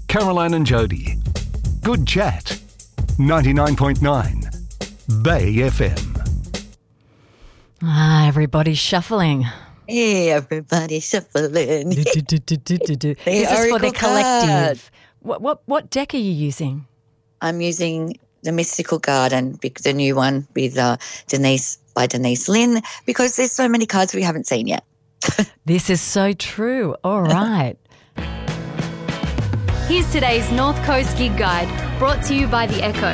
Caroline and Jody. Good chat. 99.9 Bay FM. Everybody's shuffling. Hey, everybody shuffling. This is for the collective. What deck are you using? I'm using the Mystical Garden, the new one with Denise Lynn, because there's so many cards we haven't seen yet. This is so true. All right. Here's today's North Coast Gig Guide, brought to you by The Echo.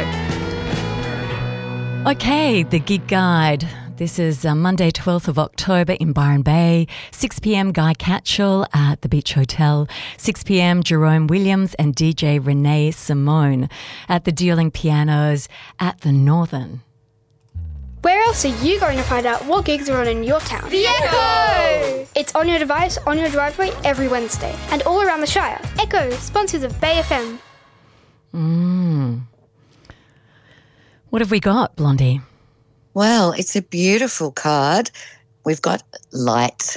Okay, the Gig Guide. This is Monday, 12th of October in Byron Bay. 6 p.m, Guy Catchell at the Beach Hotel. 6 p.m, Jerome Williams and DJ Renee Simone at the Dueling Pianos at the Northern. Where else are you going to find out what gigs are on in your town? The Echo! It's on your device, on your driveway, every Wednesday. And all around the Shire. Echo, sponsors of Bay FM. What have we got, Blondie? Well, it's a beautiful card. We've got light.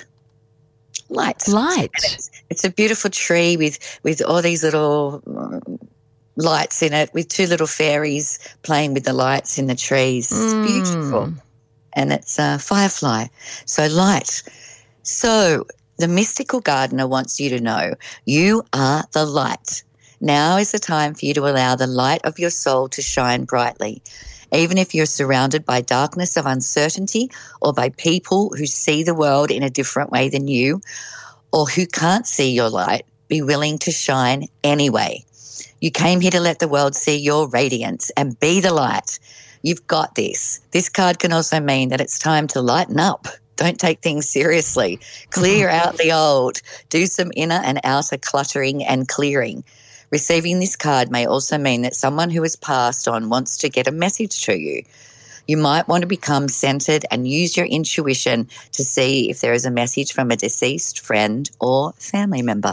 It's a beautiful tree with all these little lights in it, with two little fairies playing with the lights in the trees. It's beautiful. And it's a firefly. So light. So the Mystical Gardener wants you to know you are the light. Now is the time for you to allow the light of your soul to shine brightly. Even if you're surrounded by darkness of uncertainty or by people who see the world in a different way than you or who can't see your light, be willing to shine anyway. You came here to let the world see your radiance and be the light. You've got this. This card can also mean that it's time to lighten up. Don't take things seriously. Clear out the old. Do some inner and outer cluttering and clearing. Receiving this card may also mean that someone who has passed on wants to get a message to you. You might want to become centered and use your intuition to see if there is a message from a deceased friend or family member.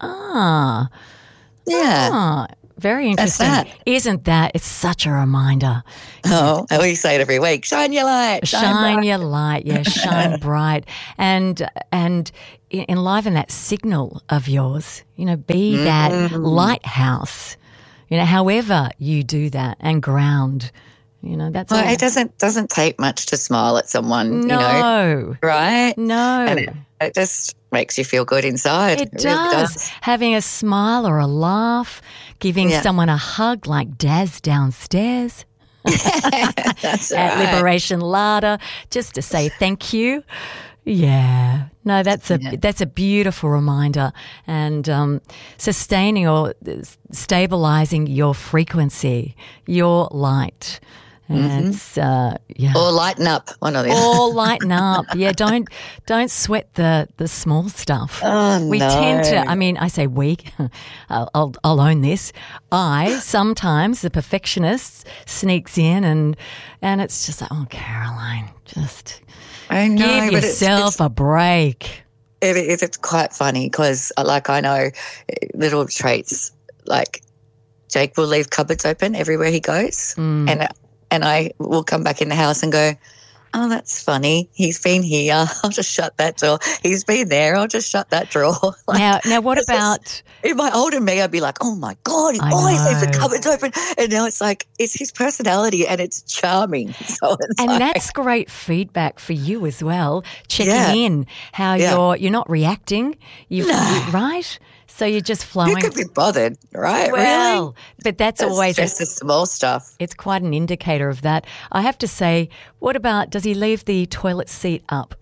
Very interesting. Isn't that? It's such a reminder. Oh, we say it every week. Shine your light. Shine your light. Yeah, shine bright. And enliven that signal of yours. Be that lighthouse. However you do that, and ground. That's all. It doesn't take much to smile at someone. No, right? No, and it just makes you feel good inside. It does. Having a smile or a laugh, giving someone a hug like Daz downstairs. That's at right. Liberation Larder, just to say thank you. Yeah. No, that's a beautiful reminder, and sustaining or stabilizing your frequency, your light. It's Or lighten up, one or the other. Or lighten up. Yeah, don't sweat the small stuff. Oh, we tend to. I mean, I say we. I'll own this. Sometimes the perfectionist sneaks in, and it's just like, oh, Caroline, just give yourself a break. It's quite funny because, I know little traits like Jake will leave cupboards open everywhere he goes, and I will come back in the house and go, oh, that's funny. He's been here. I'll just shut that door. He's been there. I'll just shut that drawer. Now what about... In my older me, I'd be like, oh, my God, he always leaves the cupboards open. And now it's like, it's his personality and it's charming. So that's great feedback for you as well, checking in how you're not reacting. Right? So you're just flowing. You could be bothered, right? Well, really? But that's always just the small stuff. It's quite an indicator of that. I have to say, what about, does he leave the toilet seat up?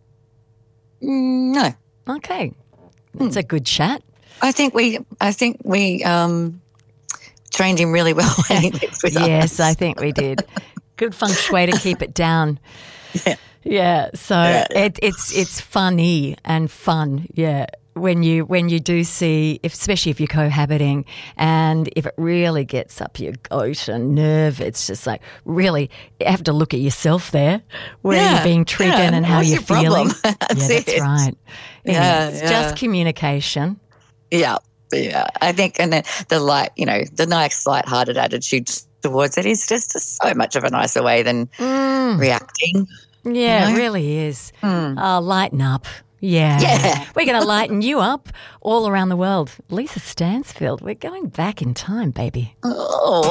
No. Okay. That's a good chat. I think we trained him really well when he lived with us. Yes, I think we did. Good feng shui to keep it down. Yeah. So it's funny and fun. Yeah. When you do see, especially if you're cohabiting, and if it really gets up your goat and nerve, it's just like, really, you have to look at yourself there, where you're being triggered and how you're feeling. That's right. It's just communication. Yeah. I think, and the light, the nice, light-hearted attitude towards it is just so much of a nicer way than reacting. Yeah, it really is. Lighten up. Yeah. Yeah. We're going to lighten you up all around the world. Lisa Stansfield, we're going back in time, baby. Oh.